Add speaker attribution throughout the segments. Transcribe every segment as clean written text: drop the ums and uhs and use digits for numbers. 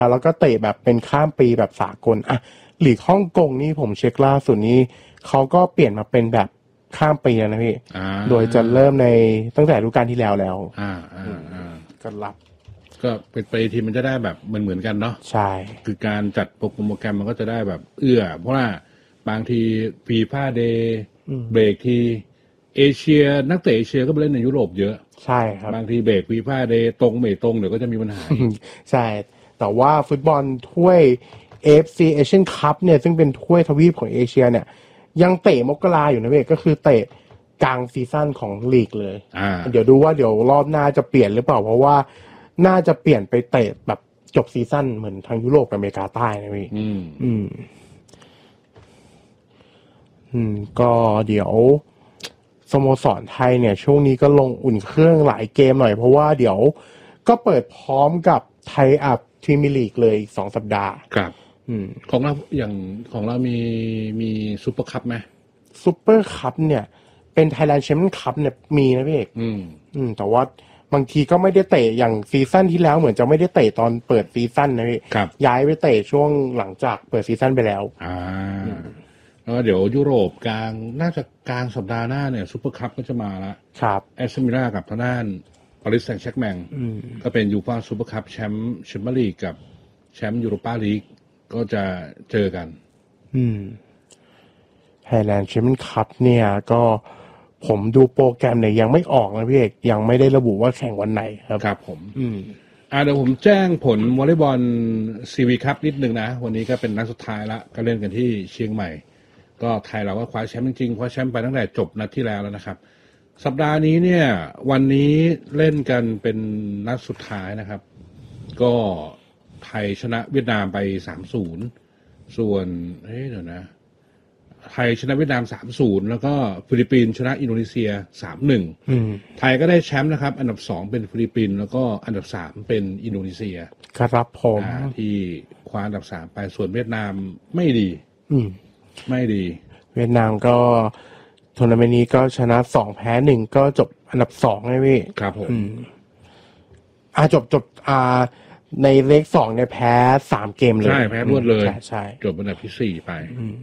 Speaker 1: แล้วก็เตะแบบเป็นข้ามปีแบบสากลอ่ะลีกฮ่องกงนี่ผมเช็คล่าสุดนี้เขาก็เปลี่ยนมาเป็นแบบข้ามปีแล้วนะพี่โดยจะเริ่มในตั้งแต่ฤดูกาลที่แล้วก็รับ
Speaker 2: ก็เป็นไปทีมันจะได้แบบเหมือนกันเนาะ
Speaker 1: ใช่
Speaker 2: คือการจัดโปรแกรมมันก็จะได้แบบเอื้อเพราะว่าบางทีฟีฟ่าเดย์เบรกทีเอเชียนักเตะเอเชียก็ไปเล่นในยุโรปเยอะ
Speaker 1: ใช่ครับ
Speaker 2: บางทีเบรกฟีฟ่าเดย์ตรงไม่ตรงเดี๋ยวก็จะมีปัญหา
Speaker 1: ใช่แต่ว่าฟุตบอลถ้วย AFC Asian Cup เนี่ยซึ่งเป็นถ้วยทวีปของเอเชียเนี่ยยังเตะมกราอยู่นะเว้ยก็คือเตะกลางซีซั่นของลีกเลยเดี๋ยวดูว่าเดี๋ยวรอบหน้าจะเปลี่ยนหรือเปล่าเพราะว่าน่าจะเปลี่ยนไปเตะแบบจบซีซั่นเหมือนทางยุโรปกับอเมริกาใต้นะพี่ก็เดี๋ยวสโมสรไทยเนี่ยช่วงนี้ก็ลงอุ่นเครื่องหลายเกมหน่อยเพราะว่าเดี๋ยวก็เปิดพร้อมกับไทยอัพพรีเมียร์ลีกเลย2 สัปดาห์
Speaker 2: ครับของเราอย่างของเรามีซุปเปอร์คัพไหม
Speaker 1: ซุปเปอร์คัพเนี่ยเป็นไทยแลนด์แชมเปี้ยนคัพเนี่ยมีนะพี่เอกแต่ว่าบางทีก็ไม่ได้เตะอย่างซีซั่นที่แล้วเหมือนจะไม่ได้เตะตอนเปิดซีซั่นนะพี่ย้ายไปเตะช่วงหลังจากเปิดซีซั่นไปแล้ว
Speaker 2: แล้วเดี๋ยวยุโรปกลางน่าจะกลางสัปดาห์หน้าเนี่ยซุปเปอร์คัพก็จะมาละแอสตันวิลล่ากับทางด้านปารีสแซงต์แชร์กแมงก็เป็นยูฟ่าซุปเปอร์คัพแชมป์เปี้ยนลีกกับแชมป์ยูโรปาลีกก็จะเจอกัน
Speaker 1: ไทยแลนด์แชมเปี้ยนคัพเนี่ยก็ผมดูโปรแกรมเนี่ยยังไม่ออกนะพี่เอกยังไม่ได้ระบุว่าแข่งวันไหน
Speaker 2: ครับผมเดี๋ยวผมแจ้งผลวอลเลย์บอลซีวีคัพนิดนึงนะวันนี้ก็เป็นนัดสุดท้ายละก็เล่นกันที่เชียงใหม่ก็ไทยเราก็คว้าแชมป์จริงๆคว้าแชมป์ไปตั้งแต่จบนัดที่แล้วนะครับสัปดาห์นี้เนี่ยวันนี้เล่นกันเป็นนัดสุดท้ายนะครับก็ไทยชนะเวียดนามไป 3-0 ส่วนเดี๋ยวนะไทยชนะเวียดนาม 3-0 แล้วก็ฟิลิปปินส์ชนะอินโดนีเซีย 3-1 ไทยก็ได้แชมป์นะครับอันดับ2เป็นฟิลิปปินส์แล้วก็อันดับ3เป็นอินโดนีเซีย
Speaker 1: ครับผม
Speaker 2: ที่คว้าอันดับ3ไปส่วนเวียดนามไม่ดีไม่ดี
Speaker 1: เวียดนามก็ทัวร์นาเมนต์นี้ก็ชนะ2แพ้1ก็จบอันดับ2ใช่ไหมพี่
Speaker 2: ครับผม
Speaker 1: จบในเลข2เนี่ยแพ้3เกมเลย
Speaker 2: ใช่แพ้รวดเลย
Speaker 1: ใช่
Speaker 2: จบอันดับที่4ไป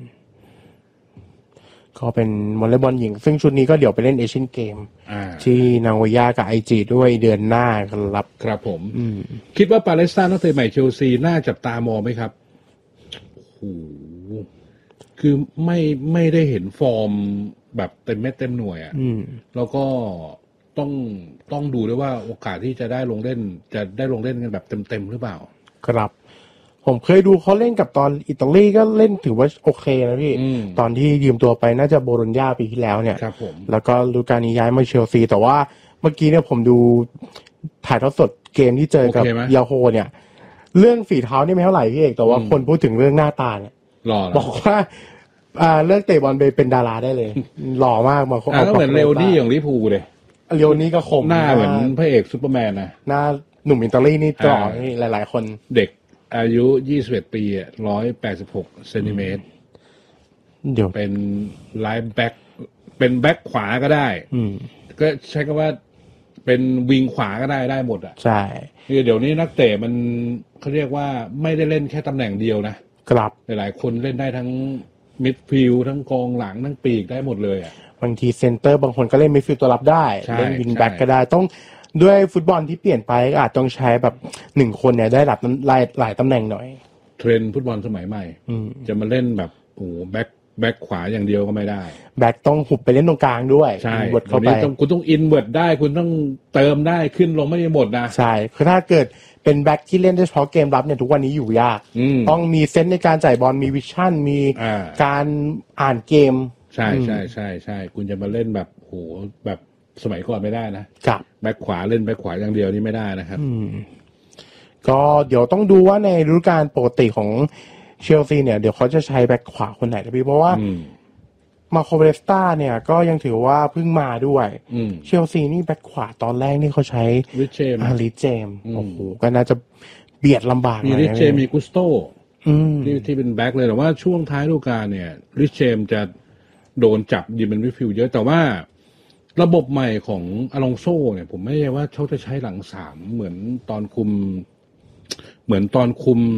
Speaker 1: ก็เป็นวอลเลย์บอลหญิงซึ่งชุดนี้ก็เดี๋ยวไปเล่นเอเชียนเกมที่นางโอยากับไอจีด้วยเดือนหน้า
Speaker 2: ครับผมคิดว่าปาเลสไตน์นักเตะใหม่เชลซีน่าจับตามองไหมครับโอ้คือไม่ได้เห็นฟอร์มแบบเต็มเม็ดเต็มหน่วยแล้วก็ต้องดูด้วยว่าโอกาสที่จะได้ลงเล่นจะได้ลงเล่นกันแบบเต็มหรือเปล่า
Speaker 1: ครับผมเคยดูเขาเล่นกับตอนอิตาลีก็เล่นถือว่าโอเคนะพี่ตอนที่ยืมตัวไปน่าจะโบโลญญาปีที่แล้วเนี่ยแล้วก็ฤดูกาลนี้ย้ายมาเชลซีแต่ว่าเมื่อกี้เนี่ยผมดูถ่ายทอดสดเกมที่เจอกับยาโฮเนี่ยเรื่องฝีเท้านี่ไม่เท่าไหร่พี่เอกแต่ว่าคนพูดถึงเรื่องหน้าตาเนี่ยบอกว่าเลิกเตะบอลไปเป็นดาราได้เลยหล่อมากบางคน
Speaker 2: ก็เหมือนเรโอนี่อย่างลิพูเลย
Speaker 1: เรโอนี่ก็คม
Speaker 2: หน้าเหมือนพระเอกซูเปอร์แมนนะ
Speaker 1: หน้าหนุ่มอิตาลีนี่หล่อนี่หลายๆคน
Speaker 2: เด็กอายุ21ปี186เซนติเมตร
Speaker 1: เดี๋ยว
Speaker 2: เป็นไลน์แบ็คเป็นแบ็คขวาก็ได้ก็ใช้คำว่าเป็นวิงขวาก็ได้หมดอ่ะ
Speaker 1: ใช่
Speaker 2: คือเดี๋ยวนี้นักเตะมันเขาเรียกว่าไม่ได้เล่นแค่ตำแหน่งเดียวนะครับหลายๆคนเล่นได้ทั้งมิดฟิลด์ทั้งกองหลังทั้งปีกได้หมดเลยอ่ะ
Speaker 1: บางทีเซนเตอร์บางคนก็เล่นมิดฟิลด์ตัวรับได้เล่นวิงแบ็คก็ได้ต้องด้วยฟุตบอลที่เปลี่ยนไปอาจต้องใช้แบบ1คนเนี่ยได้หลายตำแหน่งหน่อย
Speaker 2: เทรนด์ฟุตบอลสมัยใหม่จะมาเล่นแบบโอ้แบ็คขวาอย่างเดียวก็ไม่ได้
Speaker 1: แบ็คต้องหุบไปเล่นตรงกลางด้วย
Speaker 2: ใช่เข้าไปคุณต้องอินเวิร์ดได้คุณต้องเติมได้ขึ้นลงไม่ได้หมดนะ
Speaker 1: ใช่คือถ้าเกิดเป็นแบ็คที่เล่นได้เฉพาะเกมรับเนี่ยทุกวันนี้อยู่ยากต้องมีเซนส์ในการจ่ายบอลมีวิชั่นมีการอ่านเกม
Speaker 2: ใช่คุณจะมาเล่นแบบโหแบบสมัยก่อนไม่ได้นะแบ็คขวาเล่นแบ็คขวาอย่างเดียวนี่ไม่ได้นะครับ
Speaker 1: ก็เดี๋ยวต้องดูว่าในฤดูกาลปกติของเชลซีเนี่ยเดี๋ยวเขาจะใช้แบ็คขวาคนไหนนะพี่เพราะว่ามาโคเบสตาเนี่ยก็ยังถือว่าเพิ่งมาด้วยเชลซีนี่แบ็คขวาตอนแรกนี่เขาใช้
Speaker 2: ริช
Speaker 1: เจมโอ้โหก็น่าจะเบียดลำบาก
Speaker 2: มีริชเจมมีกุสโตที่เป็นแบ็คเลยแต่ว่าช่วงท้ายฤดูกาลเนี่ยริชเจมจะโดนจับยิงเป็นมิดฟิลด์เยอะแต่ว่าระบบใหม่ของอลองโซ่เนี่ยผมไม่ใช่ว่าเขาจะใช้หลัง3เหมือนตอนคุมเหมือนตอนคุม